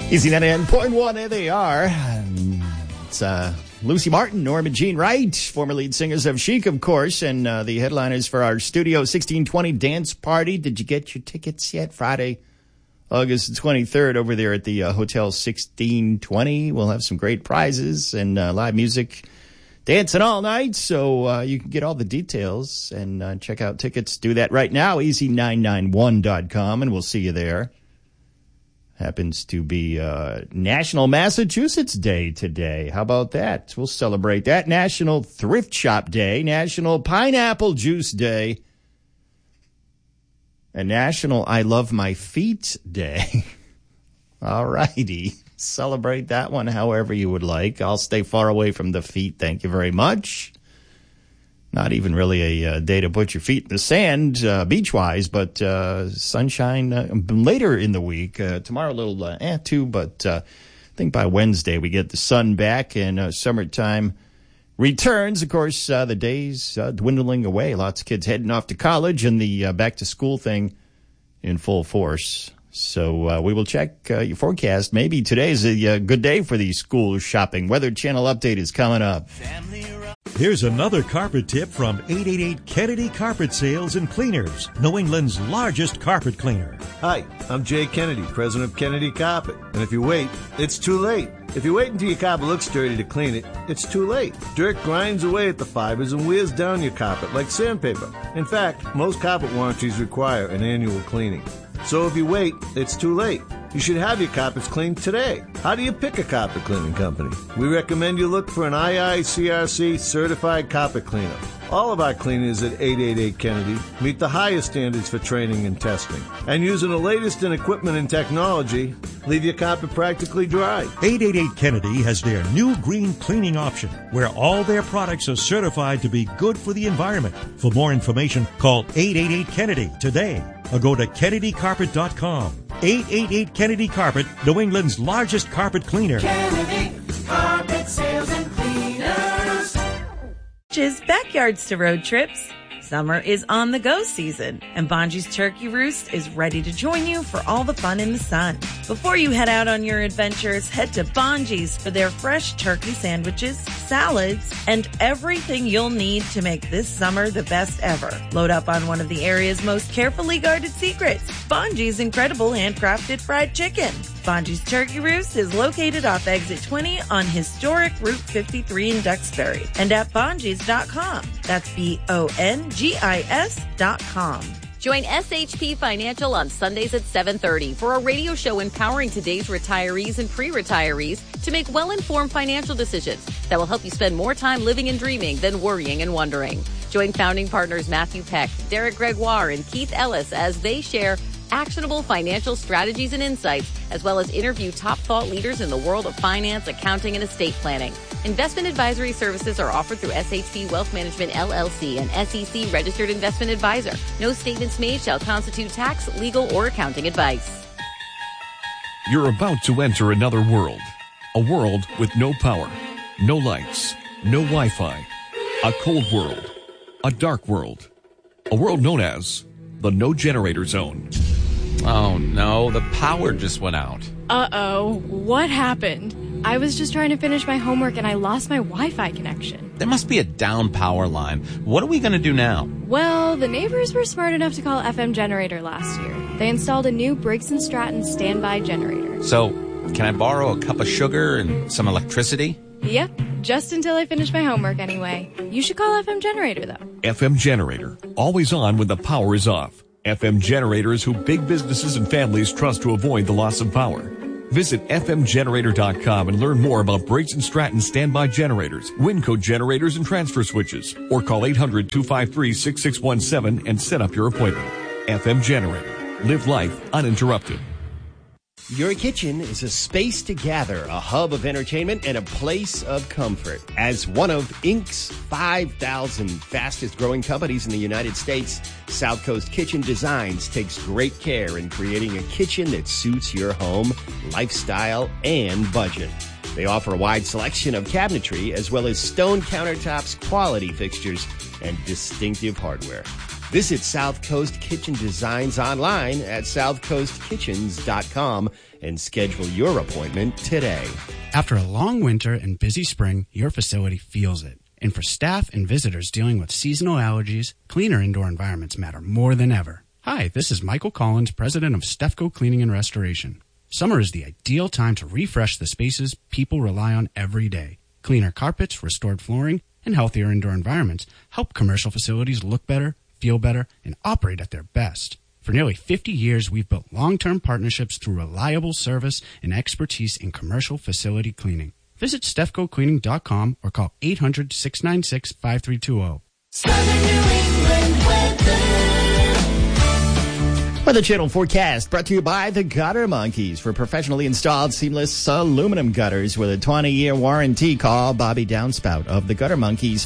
Easy 99.1, there they are. It's Lucy Martin, Norma Jean Wright, former lead singers of Chic, of course, and the headliners for our Studio 1620 dance party. Did you get your tickets yet? Friday, August 23rd, over there at the Hotel 1620. We'll have some great prizes and live music, dancing all night, so you can get all the details and check out tickets. Do that right now, easy991.com, and we'll see you there. Happens to be National Massachusetts Day today. How about that? We'll celebrate that. National Thrift Shop Day, National Pineapple Juice Day, and National I Love My Feet Day. All righty. Celebrate that one however you would like. I'll stay far away from the feet. Thank you very much. Not even really a day to put your feet in the sand, beach-wise, but sunshine later in the week. Tomorrow a little too, but I think by Wednesday we get the sun back and summertime returns. Of course, the days dwindling away. Lots of kids heading off to college and the back-to-school thing in full force. So we will check your forecast. Maybe today is a good day for the school shopping. Weather Channel update is coming up. Here's another carpet tip from 888 Kennedy Carpet Sales and Cleaners, New England's largest carpet cleaner. Hi, I'm Jay Kennedy, president of Kennedy Carpet. And if you wait, it's too late. If you wait until your carpet looks dirty to clean it, it's too late. Dirt grinds away at the fibers and wears down your carpet like sandpaper. In fact, most carpet warranties require an annual cleaning. So if you wait, it's too late. You should have your carpets cleaned today. How do you pick a carpet cleaning company? We recommend you look for an IICRC certified carpet cleaner. All of our cleaners at 888 Kennedy meet the highest standards for training and testing. And using the latest in equipment and technology, leave your carpet practically dry. 888 Kennedy has their new green cleaning option, where all their products are certified to be good for the environment. For more information, call 888 Kennedy today or go to KennedyCarpet.com. 888 Kennedy Carpet, New England's largest carpet cleaner. Kennedy Carpet Sales and Cleaners. Backyards to road trips. Summer is on the go season, and Bonji's Turkey Roost is ready to join you for all the fun in the sun. Before you head out on your adventures, head to Bonji's for their fresh turkey sandwiches, salads, and everything you'll need to make this summer the best ever. Load up on one of the area's most carefully guarded secrets, Bonji's incredible handcrafted fried chicken. Bonji's Turkey Roost is located off Exit 20 on historic Route 53 in Duxbury and at Bonjis.com. That's BONGIS.com. Join SHP Financial on Sundays at 7:30 for a radio show empowering today's retirees and pre-retirees to make well-informed financial decisions that will help you spend more time living and dreaming than worrying and wondering. Join founding partners Matthew Peck, Derek Gregoire, and Keith Ellis as they share actionable financial strategies and insights, as well as interview top thought leaders in the world of finance, accounting, and estate planning. Investment advisory services are offered through SHP Wealth Management, LLC, an SEC-registered investment advisor. No statements made shall constitute tax, legal, or accounting advice. You're about to enter another world. A world with no power, no lights, no Wi-Fi. A cold world. A dark world. A world known as the no generator zone. Oh no, the power just went out. Uh-oh, what happened? I was just trying to finish my homework and I lost my Wi-Fi connection. There must be a down power line. What are we going to do now? Well, the neighbors were smart enough to call FM Generator last year. They installed a new Briggs & Stratton standby generator. So, can I borrow a cup of sugar and some electricity? Yep, just until I finish my homework anyway. You should call FM Generator, though. FM Generator, always on when the power is off. FM Generator is who big businesses and families trust to avoid the loss of power. Visit fmgenerator.com and learn more about Briggs & Stratton standby generators, WinCode generators, and transfer switches. Or call 800-253-6617 and set up your appointment. FM Generator. Live life uninterrupted. Your kitchen is a space to gather, a hub of entertainment, and a place of comfort. As one of Inc.'s 5,000 fastest growing companies in the United States, South Coast Kitchen Designs takes great care in creating a kitchen that suits your home, lifestyle, and budget. They offer a wide selection of cabinetry as well as stone countertops, quality fixtures, and distinctive hardware. Visit South Coast Kitchen Designs online at southcoastkitchens.com and schedule your appointment today. After a long winter and busy spring, your facility feels it. And for staff and visitors dealing with seasonal allergies, cleaner indoor environments matter more than ever. Hi, this is Michael Collins, president of Stefco Cleaning and Restoration. Summer is the ideal time to refresh the spaces people rely on every day. Cleaner carpets, restored flooring, and healthier indoor environments help commercial facilities look better, feel better, and operate at their best. For nearly 50 years, we've built long-term partnerships through reliable service and expertise in commercial facility cleaning. Visit StefcoCleaning.com or call 800-696-5320. Southern New England weather. Weather Channel forecast brought to you by the Gutter Monkeys for professionally installed seamless aluminum gutters with a 20-year warranty. Call Bobby Downspout of the Gutter Monkeys,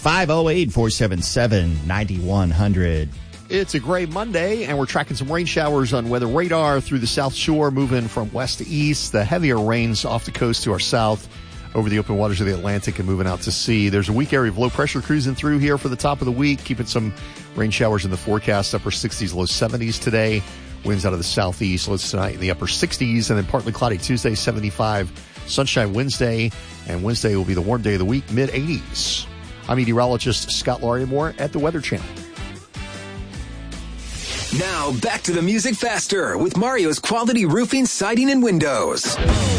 508-477-9100. It's a gray Monday, and we're tracking some rain showers on weather radar through the South Shore, moving from west to east. The heavier rains off the coast to our south over the open waters of the Atlantic and moving out to sea. There's a weak area of low pressure cruising through here for the top of the week, keeping some rain showers in the forecast, upper 60s, low 70s today. Winds out of the southeast, lows tonight in the upper 60s, and then partly cloudy Tuesday, 75. Sunshine Wednesday, and Wednesday will be the warm day of the week, mid-80s. I'm meteorologist Scott Lauriamore at the Weather Channel. Now, back to the music faster with Mario's Quality Roofing, Siding, and Windows.